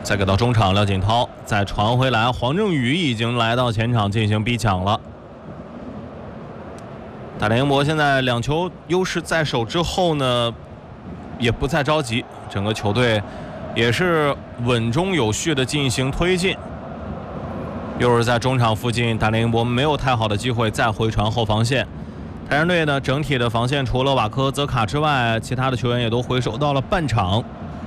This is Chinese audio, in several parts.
再给到中场，廖锦涛再传回来，黄正宇已经来到前场进行逼抢了。大连英博现在2球优势在手之后呢，也不再着急，整个球队也是稳中有序的进行推进。又是在中场附近，大连英博没有太好的机会再回传后防线。泰山队呢，整体的防线除了瓦科、泽卡之外，其他的球员也都回收到了半场。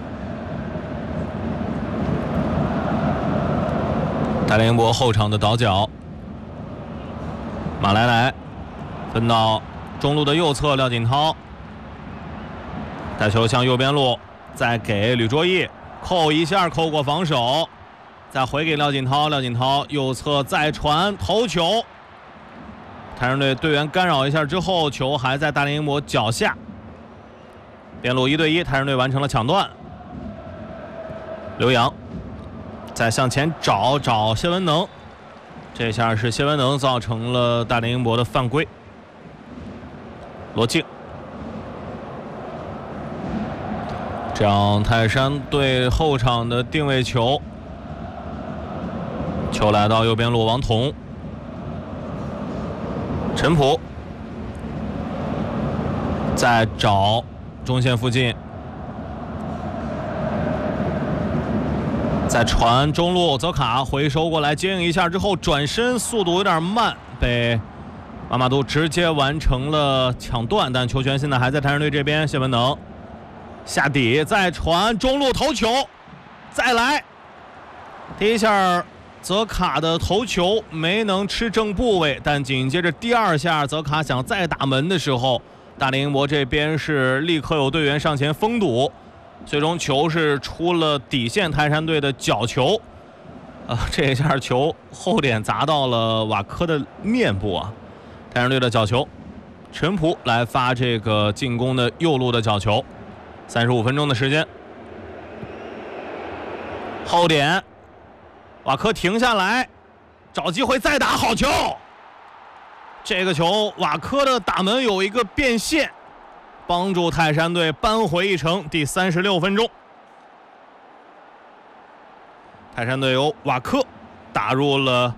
大连英博后场的倒脚，马来莱分到中路的右侧，廖锦涛带球向右边路，再给吕卓毅扣一下，扣过防守，再回给廖锦涛，廖锦涛右侧再传头球，泰山队队员干扰一下之后，球还在大连英博脚下，边路1对1，泰山队完成了抢断。刘洋再向前找谢文能，这下是谢文能造成了大连英博的犯规。罗庆，这样泰山队后场的定位球，球来到右边路，王彤、陈普再找中线附近，再传中路，泽卡回收过来接应一下之后转身速度有点慢，被马马都直接完成了抢断，但球权现在还在泰山队这边。谢文能下底再传中路头球，再来第一下泽卡的头球没能吃正部位，但紧接着第2下泽卡想再打门的时候，大连英博这边是立刻有队员上前封堵，最终球是出了底线，泰山队的角球，这一下球后点砸到了瓦科的面部啊！泰山队的角球，陈普来发这个进攻的右路的角球。35分钟的时间，后点，瓦科停下来，找机会再打，好球！这个球瓦科的打门有一个变线，帮助泰山队扳回一城。第36分钟，泰山队由瓦科打入了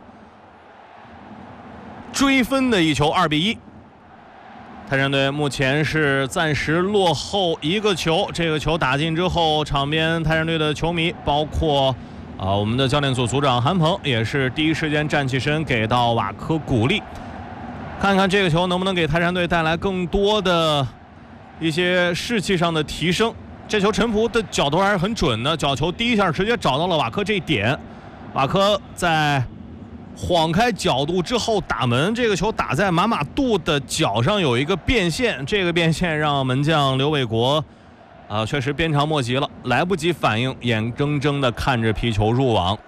追分的一球，2比1。泰山队目前是暂时落后1个球，这个球打进之后，场边泰山队的球迷，包括我们的教练组组长韩鹏也是第一时间站起身给到瓦科鼓励，看看这个球能不能给泰山队带来更多的一些士气上的提升。这球陈普的角度还是很准的，角球第一下直接找到了瓦科这一点，瓦科在晃开角度之后打门，这个球打在马马杜的脚上有一个变线，这个变线让门将刘伟国确实鞭长莫及了，来不及反应，眼睁睁的看着皮球入网。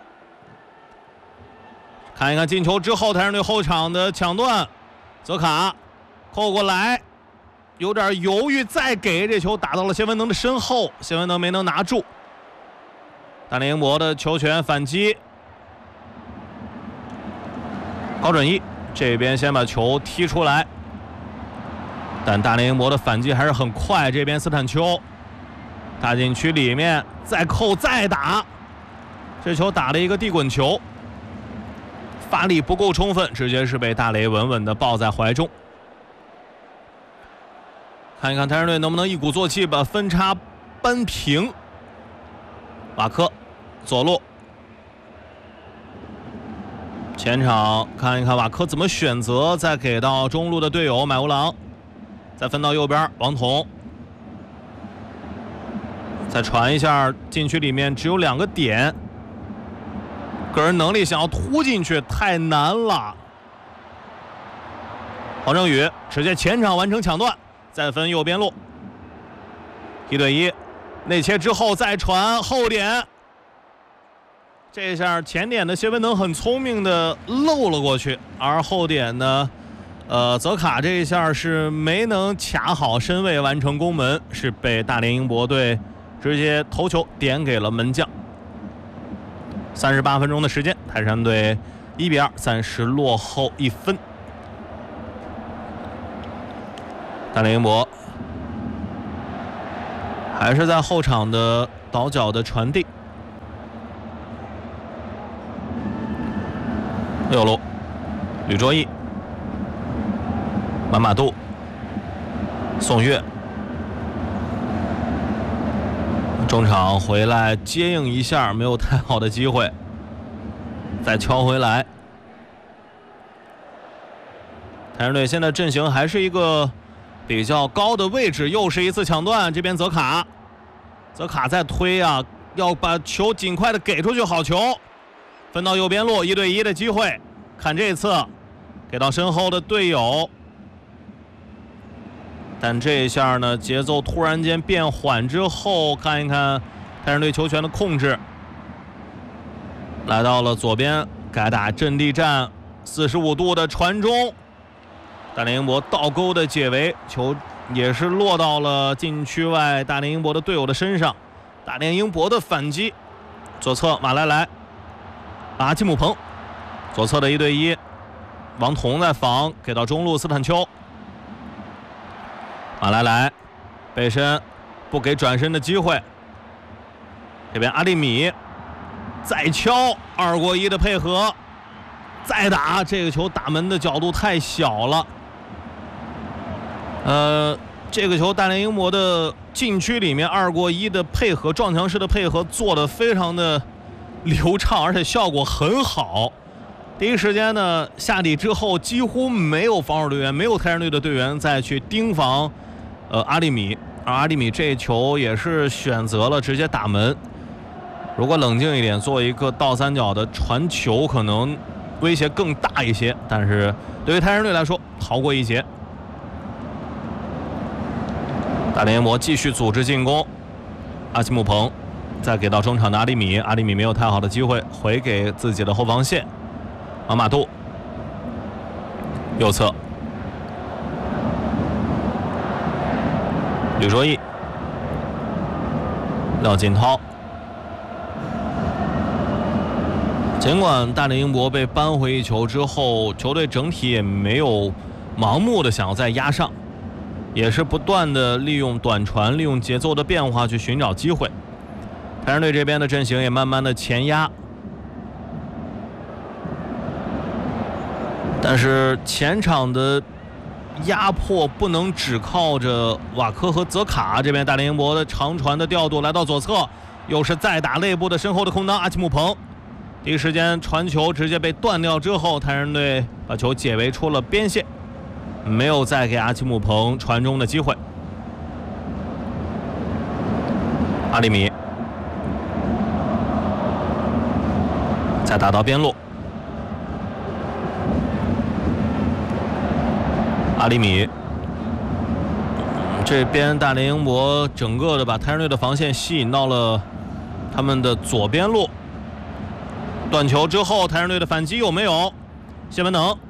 看一看进球之后泰山队后场的抢断，泽卡扣过来有点犹豫，再给，这球打到了谢文能的身后，谢文能没能拿住。大连英博的球权反击，高准翼这边先把球踢出来，但大连英博的反击还是很快，这边斯坦丘大禁区里面再扣再打，这球打了一个地滚球，发力不够充分，直接是被大雷稳稳的抱在怀中。看一看泰山队能不能一鼓作气把分差扳平。瓦科左路前场，看一看瓦科怎么选择，再给到中路的队友买乌郎，再分到右边王彤，再传一下禁区里面只有2个点，个人能力想要突进去太难了。黄正宇直接前场完成抢断，再分右边路1对1，内切之后再传后点，这下前点的谢文能很聪明的漏了过去，而后点呢泽卡这一下是没能卡好身位完成攻门，是被大连英博队直接头球点给了门将。38分钟的时间，泰山队1比2暂时落后1分。大连英博还是在后场的倒脚的传递， 右路，吕卓义、马马杜、宋岳，中场回来接应一下，没有太好的机会，再敲回来。太阳队现在阵型还是一个比较高的位置，又是一次抢断，这边泽卡在推啊，要把球尽快的给出去，好球，分到右边路，1对1的机会，看这次给到身后的队友，但这一下呢，节奏突然间变缓之后，看一看太阳队球权的控制，来到了左边，改打阵地战，45度的传中，大连英博倒钩的解围，球也是落到了禁区外大连英博的队友的身上，大连英博的反击，左侧马来阿基姆彭，左侧的1对1，王彤在防，给到中路斯坦丘，马来背身不给转身的机会，这边阿利米再敲，2过1的配合，再打，这个球打门的角度太小了。这个球大连英博的禁区里面2过1的配合，撞墙式的配合做得非常的流畅，而且效果很好。第一时间呢下底之后，几乎没有防守队员，没有太阳队的队员再去盯防阿利米，而阿利米这球也是选择了直接打门。如果冷静一点，做一个倒三角的传球，可能威胁更大一些，但是对于太阳队来说逃过一劫。大连英博继续组织进攻，阿基姆彭再给到中场的阿利米，阿利米没有太好的机会，回给自己的后防线，马马杜右侧，吕卓义、廖锦涛。尽管大连英博被扳回一球之后，球队整体也没有盲目的想要再压上，也是不断的利用短传，利用节奏的变化去寻找机会。太阳队这边的阵型也慢慢的前压，但是前场的压迫不能只靠着瓦科和泽卡，这边大连英博的长传的调度来到左侧，又是再打内部的身后的空当，阿基姆彭第一时间传球直接被断掉之后，太阳队把球解围出了边线，没有再给阿基姆彭传中的机会。阿利米再打到边路，阿利米这边大连英博整个的把太阳队的防线吸引到了他们的左边路，断球之后太阳队的反击有没有？谢文能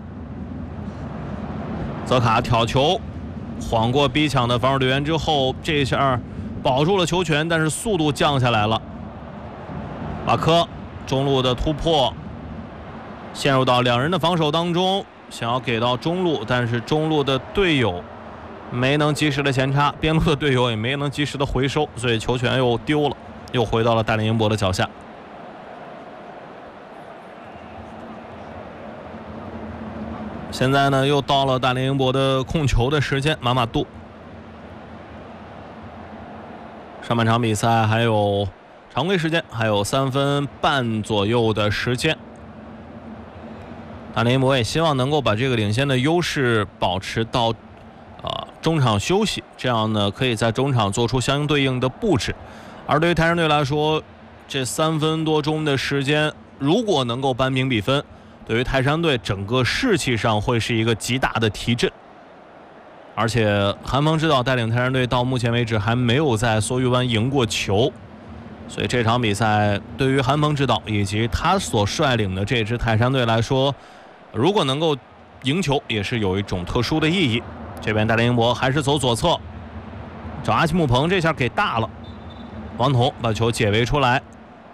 泽卡挑球晃过逼抢的防守队员之后，这一下保住了球权，但是速度降下来了。瓦科中路的突破陷入到2人的防守当中，想要给到中路，但是中路的队友没能及时的前插，边路的队友也没能及时的回收，所以球权又丢了，又回到了大连英博的脚下。现在呢，又到了大连英博的控球的时间，马马杜。上半场比赛还有常规时间还有3分半左右的时间，大连英博也希望能够把这个领先的优势保持到中场休息，这样呢可以在中场做出相对应的布置。而对于太阳队来说，这3分多钟的时间，如果能够扳平比分，对于泰山队整个士气上会是一个极大的提振。而且韩鹏指导带领泰山队到目前为止还没有在梭鱼湾赢过球，所以这场比赛对于韩鹏指导以及他所率领的这支泰山队来说，如果能够赢球也是有一种特殊的意义。这边大连英博还是走左侧，找阿基姆彭，这下给大了，王彤把球解围出来，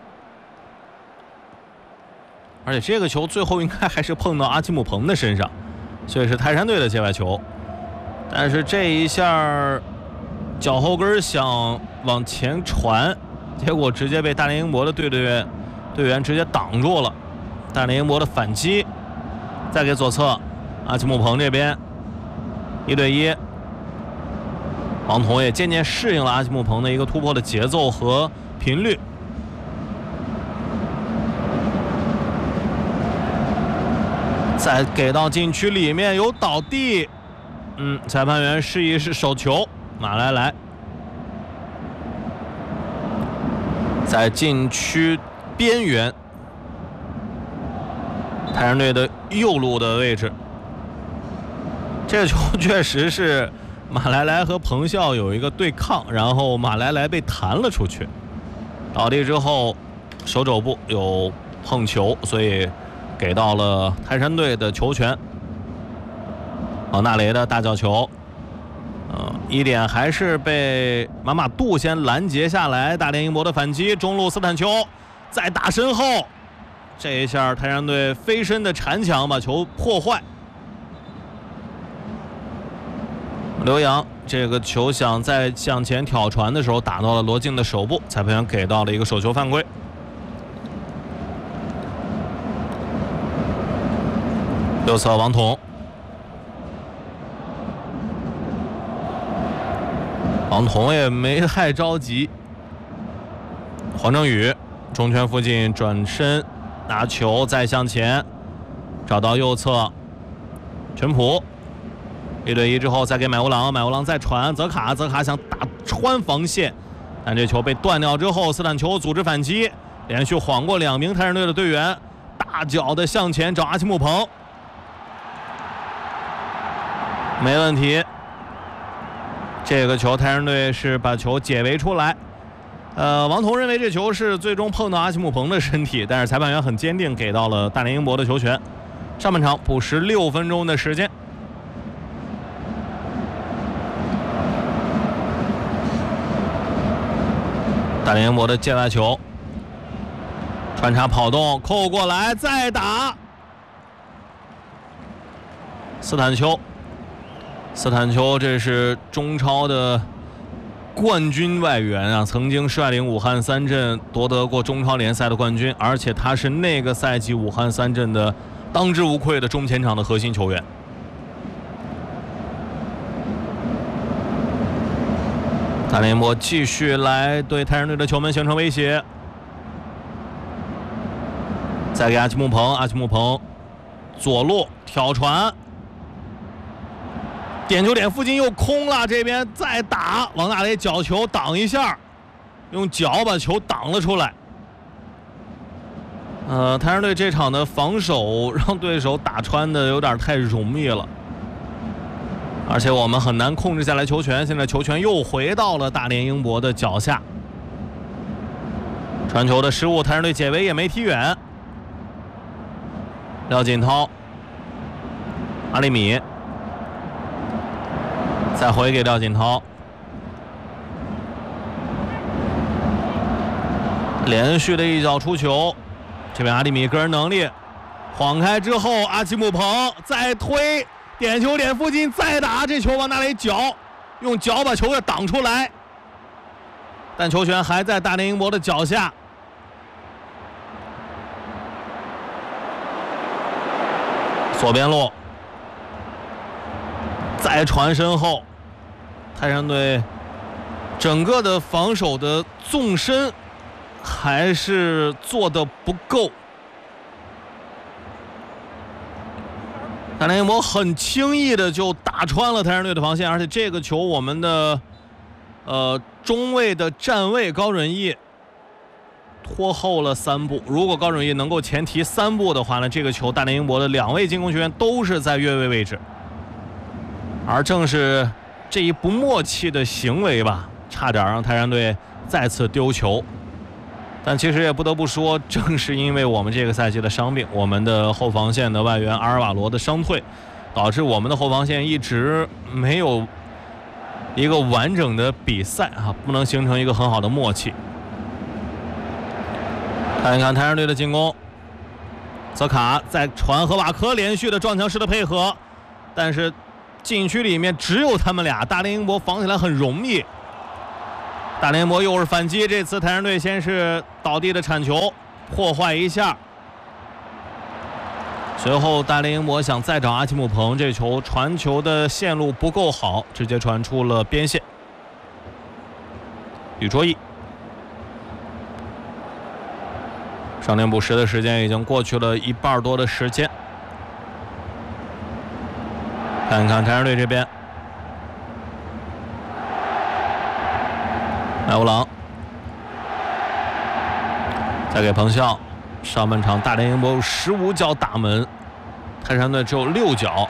而且这个球最后应该还是碰到阿基姆彭的身上，所以是泰山队的界外球。但是这一下脚后跟想往前传，结果直接被大连英博的队员直接挡住了， 大连英博的反击，再给左侧阿奇姆彭这边1对1，王彤也渐渐适应了阿奇姆彭的一个突破的节奏和频率。再给到禁区里面有倒地，裁判员示意是手球，马来莱在禁区边缘泰山队的右路的位置。这个球确实是马来莱和彭笑有一个对抗，然后马来莱被弹了出去，倒地之后手肘部有碰球，所以给到了泰山队的球权。纳雷的大角球，一点还是被马马杜先拦截下来。大连英博的反击，中路斯坦丘再打身后，这一下泰山队飞身的铲抢把球破坏。刘洋这个球想在向前挑传的时候打到了罗晋的手部，裁判员给到了一个手球犯规。右侧王彤，王彤也没太着急。黄正宇中圈附近转身拿球再向前，找到右侧陈普，1对1之后再给买乌郎，买乌郎再传泽卡，泽卡想打穿防线，但这球被断掉之后，斯坦丘组织反击，连续晃过2名泰山队的队员，大脚的向前找阿奇姆彭，没问题。这个球泰山队是把球解围出来。王彤认为这球是最终碰到阿奇姆彭的身体，但是裁判员很坚定，给到了大连英博的球权。上半场补时6分钟的时间。大连英博的界外球，穿插跑动扣过来再打，斯坦丘，这是中超的冠军外援啊，曾经率领武汉三镇夺得过中超联赛的冠军，而且他是那个赛季武汉三镇的当之无愧的中前场的核心球员。大连英博继续来对泰山队的球门形成威胁，再给阿奇姆彭左路挑传，点球点附近又空了，这边再打，王大雷角球挡一下，用脚把球挡了出来。泰山队这场的防守让对手打穿的有点太容易了，而且我们很难控制下来球权。现在球权又回到了大连英博的脚下，传球的失误，泰山队解围也没踢远。廖锦涛，阿里米，再回给廖锦涛，连续的一脚出球，这边阿里米个人能力晃开之后，阿奇姆彭再推，点球点附近再打，这球王大雷用脚把球给挡出来，但球权还在大连英博的脚下。左边路再传身后，泰山队整个的防守的纵深还是做得不够。大连英博很轻易的就打穿了泰山队的防线，而且这个球我们的中卫的站位高准翼拖后了3步，如果高准翼能够前提3步的话呢，这个球大连英博的2位进攻球员都是在越位位置，而正是这一不默契的行为吧，差点让泰山队再次丢球。但其实也不得不说，正是因为我们这个赛季的伤病，我们的后防线的外援阿尔瓦罗的伤退，导致我们的后防线一直没有一个完整的比赛啊，不能形成一个很好的默契。看一看泰山队的进攻，泽卡在传和瓦科连续的撞墙式的配合，但是禁区里面只有他们俩，大连英博防起来很容易。大连英博又是反击，这次泰山队先是倒地的铲球破坏一下， 随后大连英博想再找阿基姆彭，这球传球的线路不够好，直接传出了边线。吕卓义，少年补时的时间已经过去了1半多的时间。看看太阳队这边，麦乌朗再给彭笑。上半场大连英博有15脚打门，泰山队只有6脚。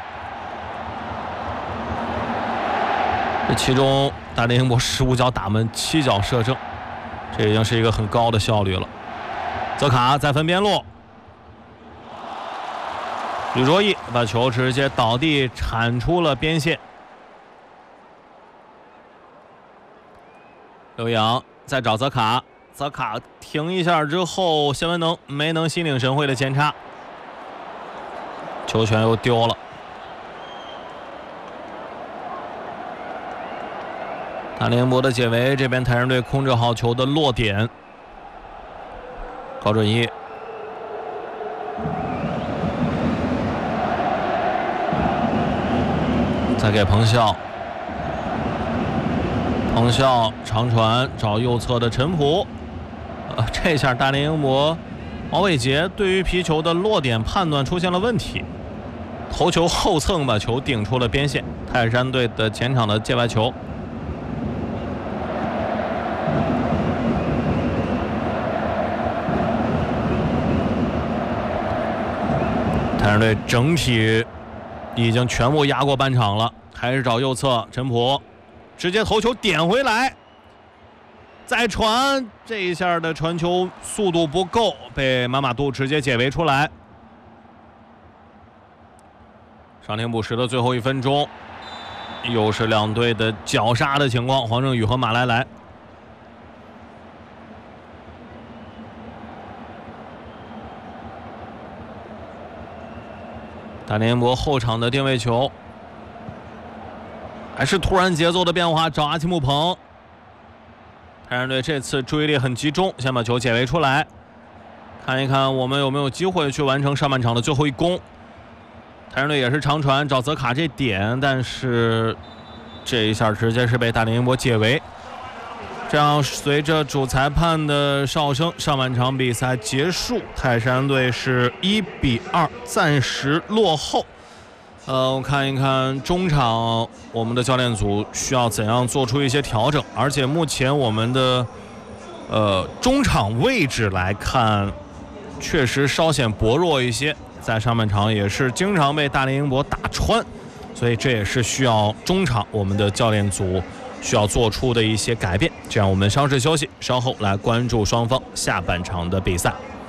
这其中大连英博15脚打门，7脚射正，这已经是一个很高的效率了。泽卡再分边路，吕卓义把球直接倒地铲出了边线。刘洋再找泽卡。泽卡停一下之后，谢文能没能心领神会的前插，球权又丢了。大连英博的解围，这边泰山队控制好球的落点。高准一，再给彭笑。彭笑长传找右侧的陈普。这下大连英博王伟杰对于皮球的落点判断出现了问题，头球后蹭把球顶出了边线，泰山队的前场的界外球。泰山队整体已经全部压过半场了，还是找右侧陈普，直接头球点回来。再传，这一下的传球速度不够，被马马杜直接解围出来。上庭补时的最后1分钟，又是两队的绞杀的情况，黄正宇和马来莱。大连英博后场的定位球，还是突然节奏的变化，找阿奇木彭。泰山队这次注意力很集中，先把球解围出来，看一看我们有没有机会去完成上半场的最后一攻。泰山队也是长传找泽卡这点，但是这一下直接是被大连英博解围。这样随着主裁判的哨声，上半场比赛结束，泰山队是1比2暂时落后。我看一看中场我们的教练组需要怎样做出一些调整，而且目前我们的中场位置来看确实稍显薄弱一些，在上半场也是经常被大连英博打穿，所以这也是需要中场我们的教练组需要做出的一些改变。这样我们稍事休息，稍后来关注双方下半场的比赛。